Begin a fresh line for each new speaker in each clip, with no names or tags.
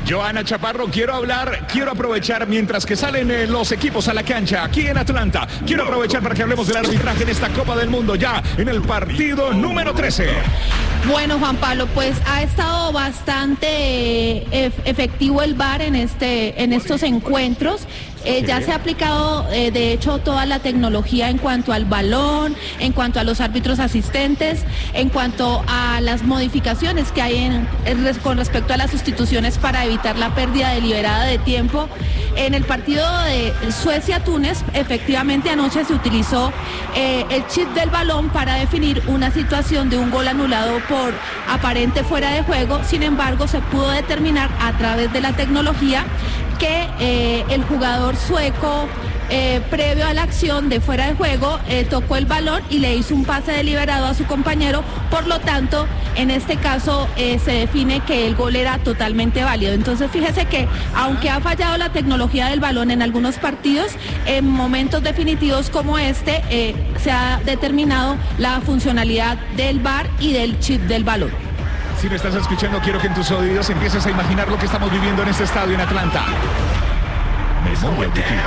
Joana Chaparro, quiero aprovechar mientras que salen los equipos a la cancha aquí en Atlanta. Quiero aprovechar para que hablemos del arbitraje en esta Copa del Mundo ya en el partido número 13.
Bueno, Juan Pablo, pues ha estado bastante efectivo el VAR en estos encuentros. Ya se ha aplicado, de hecho, toda la tecnología en cuanto al balón, en cuanto a los árbitros asistentes, en cuanto a las modificaciones que hay con respecto a las sustituciones para evitar la pérdida deliberada de tiempo. En el partido de Suecia-Túnez, efectivamente anoche se utilizó el chip del balón para definir una situación de un gol anulado por aparente fuera de juego. Sin embargo, se pudo determinar a través de la tecnología que el jugador sueco, previo a la acción de fuera de juego, tocó el balón y le hizo un pase deliberado a su compañero. Por lo tanto, en este caso se define que el gol era totalmente válido. Entonces, fíjese que aunque ha fallado la tecnología del balón en algunos partidos, en momentos definitivos como este se ha determinado la funcionalidad del VAR y del chip del balón.
Si me estás escuchando, quiero que en tus oídos empieces a imaginar lo que estamos viviendo en este estadio en Atlanta. Memoria auditiva.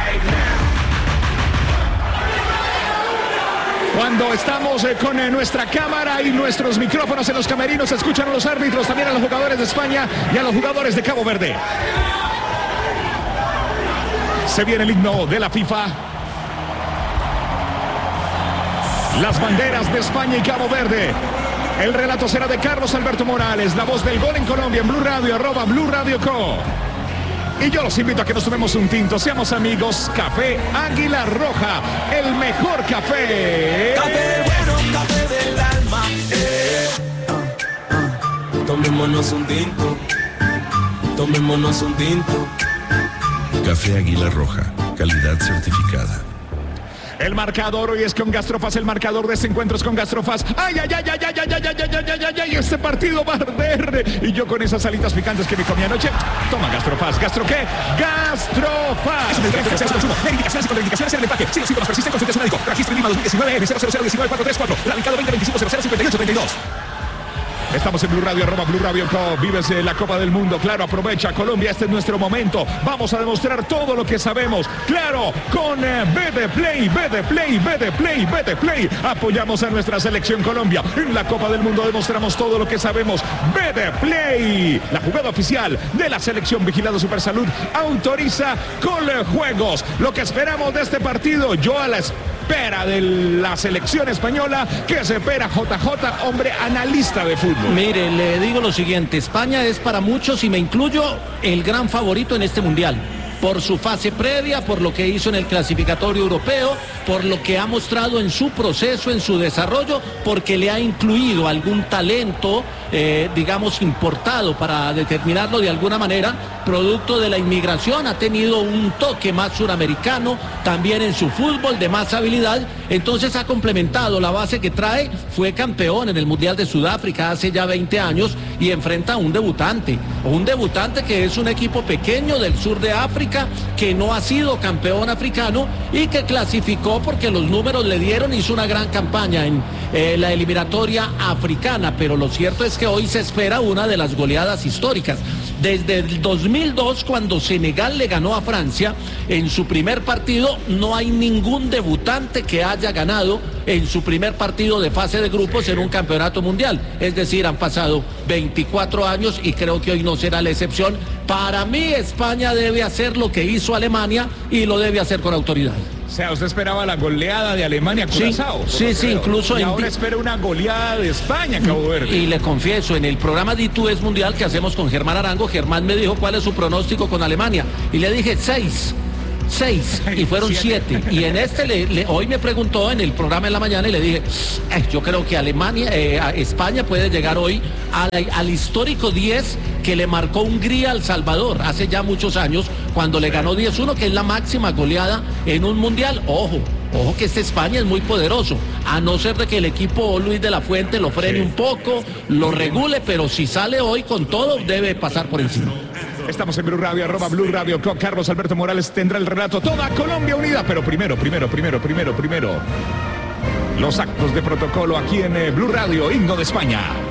Cuando estamos con nuestra cámara y nuestros micrófonos en los camerinos, se escuchan a los árbitros, también a los jugadores de España y a los jugadores de Cabo Verde. Se viene el himno de la FIFA. Las banderas de España y Cabo Verde. El relato será de Carlos Alberto Morales, la voz del gol en Colombia en Blue Radio, @BlueRadioCo. Y yo los invito a que nos tomemos un tinto, seamos amigos. Café Águila Roja, el mejor café.
Café bueno, café del alma. Tomémonos un tinto, tomémonos un tinto.
Café Águila Roja, calidad certificada.
El marcador hoy es con Gastrofas, el marcador de este encuentro es con Gastrofas. ¡Ay, ay, ay, ay, ay, ay, ay, ay, ay, ay, ay! Este partido va a arder. Y yo con esas alitas picantes que me comí anoche. Toma Gastrofas. ¿Gastro qué? ¡Gastrofas! Es un medicamento de consumo. Indicaciones y contraindicaciones en el empaque. Si los síntomas persisten, consulte a su médico. Registro Lima 2019 F000194434. Radicado 2025-005832. Estamos en Blue Radio, @BlueRadioCo. Vives la Copa del Mundo. Claro, aprovecha Colombia, este es nuestro momento. Vamos a demostrar todo lo que sabemos. Claro, con BD Play, BD Play, BD Play, BD Play. Apoyamos a nuestra selección Colombia. En la Copa del Mundo demostramos todo lo que sabemos. BD Play, la jugada oficial de la selección Vigilado Supersalud, autoriza con juegos. Lo que esperamos de este partido, yo a la espera de la selección española, que se espera JJ, hombre analista de fútbol.
Mire, le digo lo siguiente, España es para muchos, y me incluyo, el gran favorito en este mundial. Por su fase previa, por lo que hizo en el clasificatorio europeo, por lo que ha mostrado en su proceso, en su desarrollo, porque le ha incluido algún talento, digamos, importado para determinarlo de alguna manera, producto de la inmigración, ha tenido un toque más suramericano, también en su fútbol, de más habilidad, entonces ha complementado la base que trae, fue campeón en el Mundial de Sudáfrica hace ya 20 años y enfrenta a un debutante que es un equipo pequeño del sur de África, que no ha sido campeón africano y que clasificó porque los números le dieron, hizo una gran campaña en la eliminatoria africana, pero lo cierto es que hoy se espera una de las goleadas históricas. Desde el 2002, cuando Senegal le ganó a Francia en su primer partido, no hay ningún debutante que haya ganado en su primer partido de fase de grupos en un campeonato mundial. Es decir, han pasado 24 años y creo que hoy no será la excepción. Para mí, España debe hacer lo que hizo Alemania y lo debe hacer con autoridad.
O sea, usted esperaba la goleada de Alemania, Curazao.
Sí, incluso.
Y ahora espera una goleada de España, Cabo Verde.
Y le confieso, en el programa D2 Mundial que hacemos con Germán Arango, Germán me dijo cuál es su pronóstico con Alemania. Y le dije 6. Y fueron 7. Y en este, hoy me preguntó en el programa en la mañana y le dije, yo creo que España puede llegar hoy al histórico 10 que le marcó Hungría al Salvador hace ya muchos años, cuando le ganó 10-1, que es la máxima goleada en un mundial. Ojo que este España es muy poderoso, a no ser de que el equipo Luis de la Fuente lo frene un poco, lo regule, pero si sale hoy con todo, debe pasar por encima.
Estamos en Blue Radio, @BlueRadioCo. Carlos Alberto Morales tendrá el relato. Toda Colombia unida, pero primero. Los actos de protocolo aquí en Blue Radio, himno de España.